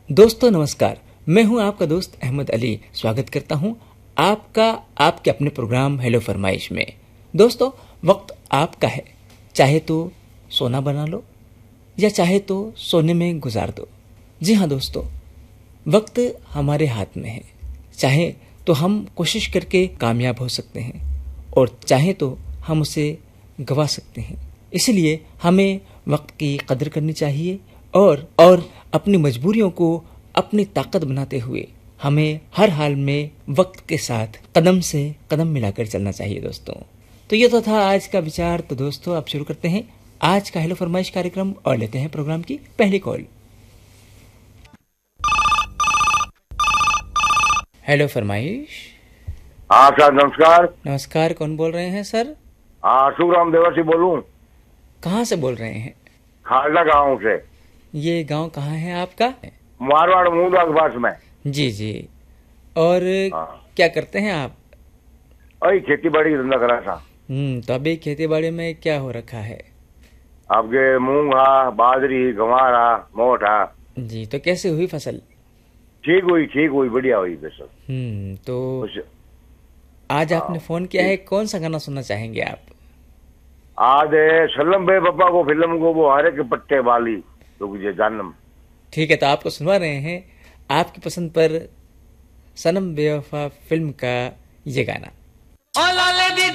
दोस्तों नमस्कार, मैं हूं आपका दोस्त अहमद अली। स्वागत करता हूं आपका आपके अपने प्रोग्राम हेलो फरमाइश में। दोस्तों, वक्त आपका है, चाहे तो सोना बना लो या चाहे तो सोने में गुजार दो। जी हाँ दोस्तों, वक्त हमारे हाथ में है। चाहे तो हम कोशिश करके कामयाब हो सकते हैं और चाहे तो हम उसे गवा सकते हैं। इसलिए हमें वक्त की कदर करनी चाहिए और अपनी मजबूरियों को अपनी ताकत बनाते हुए हमें हर हाल में वक्त के साथ कदम से कदम मिलाकर चलना चाहिए दोस्तों। तो ये तो था आज का विचार। तो दोस्तों, अब शुरू करते हैं आज का हेलो फरमाइश कार्यक्रम और लेते हैं प्रोग्राम की पहली कॉल। हेलो फरमाइश। हाँ सर, नमस्कार। नमस्कार, कौन बोल रहे हैं सर? हाँ, सुखराम देवर्षि बोलूं। कहाँ से बोल रहे हैं? खालदा गांव से। ये गांव कहाँ है आपका? मारवाड़ मूंदा के पास में। जी जी। और हाँ। क्या करते हैं आप? अरे खेती बाड़ी धंधा करा था। तो अभी खेती बाड़ी में क्या हो रखा है? आपके मूंगा, बाजरी, गंवारा, मोटा। जी, तो कैसे हुई फसल? ठीक हुई, बढ़िया हुई फसल। तो कुछ आज आपने फोन किया है, कौन सा गाना सुनना चाहेंगे आप? आज सलम बे पप्पा को फिल्म को वो हरे के पट्टे वाली तो मुझे जानम। ठीक है, तो आपको सुनवा रहे हैं आपकी पसंद पर सनम बेवफा फिल्म का ये गाना। ओ लाले दी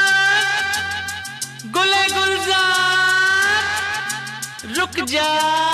जान गुले गुलजार रुक जा।